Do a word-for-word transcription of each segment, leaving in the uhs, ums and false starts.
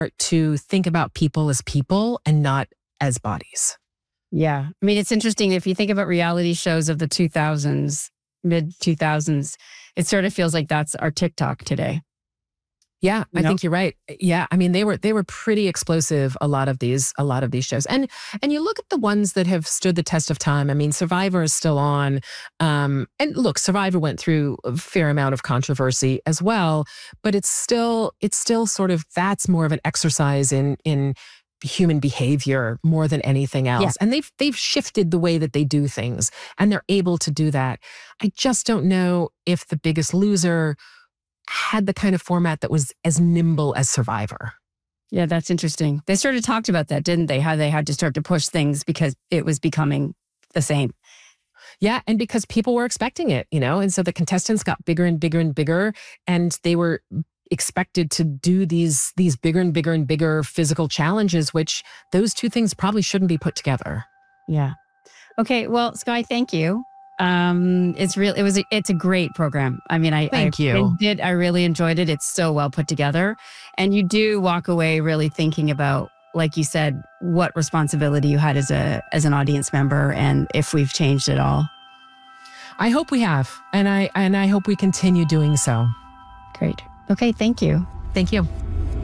to think about people as people and not as bodies. Yeah. I mean, it's interesting. If you think about reality shows of the two thousands, mid two thousands, it sort of feels like that's our TikTok today. Yeah, You I know? think you're right. Yeah, I mean they were they were pretty explosive. A lot of these, a lot of these shows, and and you look at the ones that have stood the test of time. I mean, Survivor is still on, um, and look, Survivor went through a fair amount of controversy as well, but it's still it's still sort of that's more of an exercise in in human behavior more than anything else. Yeah. And they've they've shifted the way that they do things, and they're able to do that. I just don't know if The Biggest Loser had the kind of format that was as nimble as Survivor. Yeah, that's interesting. They sort of talked about that, didn't they? How they had to start to push things because it was becoming the same. Yeah, and because people were expecting it, you know, and so the contestants got bigger and bigger and bigger, and they were expected to do these these bigger and bigger and bigger physical challenges, which those two things probably shouldn't be put together. Yeah. Okay. Well, Skye, thank you. Um, it's real. It was. A, it's a great program. I mean, I Thank I, you. I did. I really enjoyed it. It's so well put together, and you do walk away really thinking about, like you said, what responsibility you had as a as an audience member, and if we've changed at all. I hope we have, and I and I hope we continue doing so. Great. Okay. Thank you. Thank you.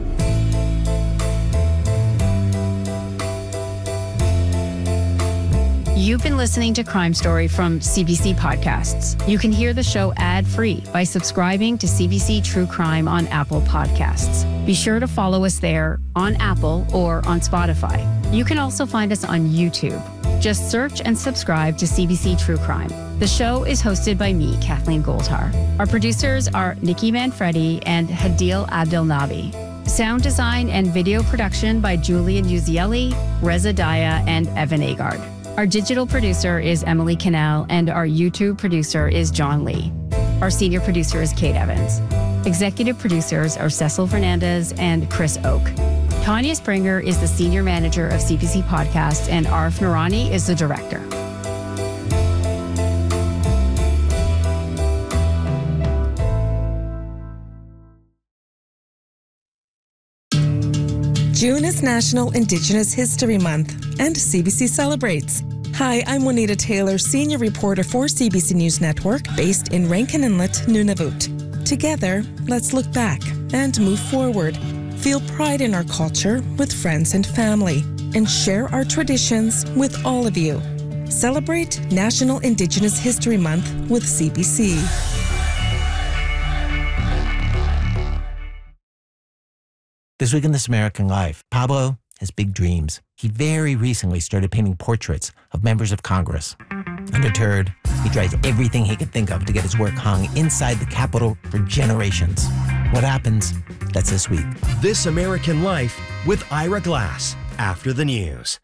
You've been listening to Crime Story from C B C Podcasts. You can hear the show ad-free by subscribing to C B C True Crime on Apple Podcasts. Be sure to follow us there on Apple or on Spotify. You can also find us on YouTube. Just search and subscribe to C B C True Crime. The show is hosted by me, Kathleen Goldhar. Our producers are Nikki Manfredi and Hadil Abdelnabi. Sound design and video production by Julian Uzielli, Reza Daya, and Evan Agard. Our digital producer is Emily Cannell, and our YouTube producer is John Lee. Our senior producer is Kate Evans. Executive producers are Cecil Fernandez and Chris Oak. Tanya Springer is the senior manager of C B C Podcasts, and Arif Noorani is the director. June is National Indigenous History Month, and C B C celebrates. Hi, I'm Juanita Taylor, senior reporter for C B C News Network, based in Rankin Inlet, Nunavut. Together, let's look back and move forward. Feel pride in our culture with friends and family, and share our traditions with all of you. Celebrate National Indigenous History Month with C B C. This week in This American Life, Pablo has big dreams. He very recently started painting portraits of members of Congress. Undeterred, he tries everything he could think of to get his work hung inside the Capitol for generations. What happens? That's this week. This American Life with Ira Glass, after the news.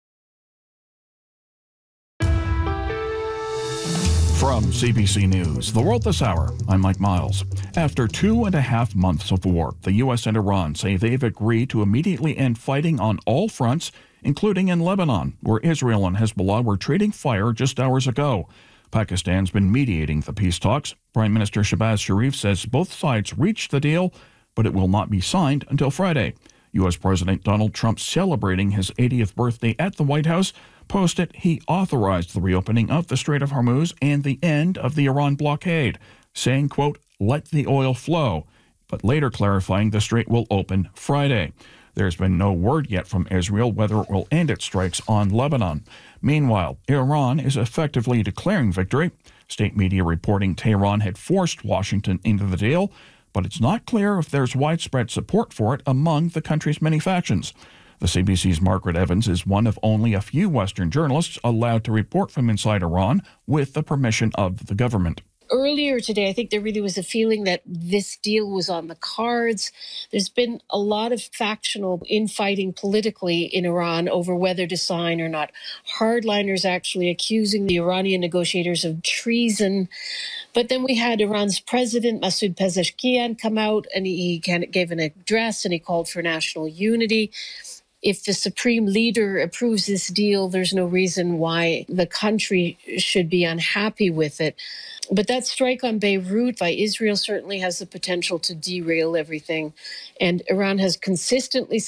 From C B C News, The World This Hour, I'm Mike Miles. After two and a half months of war, the U S and Iran say they've agreed to immediately end fighting on all fronts, including in Lebanon, where Israel and Hezbollah were trading fire just hours ago. Pakistan's been mediating the peace talks. Prime Minister Shehbaz Sharif says both sides reached the deal, but it will not be signed until Friday. U S President Donald Trump, celebrating his eightieth birthday at the White House, posted he authorized the reopening of the Strait of Hormuz and the end of the Iran blockade, saying, quote, let the oil flow, but later clarifying the strait will open Friday. There's been no word yet from Israel whether it will end its strikes on Lebanon. Meanwhile, Iran is effectively declaring victory. State media reporting Tehran had forced Washington into the deal, but it's not clear if there's widespread support for it among the country's many factions. The C B C's Margaret Evans is one of only a few Western journalists allowed to report from inside Iran with the permission of the government. Earlier today, I think there really was a feeling that this deal was on the cards. There's been a lot of factional infighting politically in Iran over whether to sign or not. Hardliners actually accusing the Iranian negotiators of treason. But then we had Iran's president, Masoud Pezeshkian, come out and he gave an address and he called for national unity. If the supreme leader approves this deal, there's no reason why the country should be unhappy with it. But that strike on Beirut by Israel certainly has the potential to derail everything. And Iran has consistently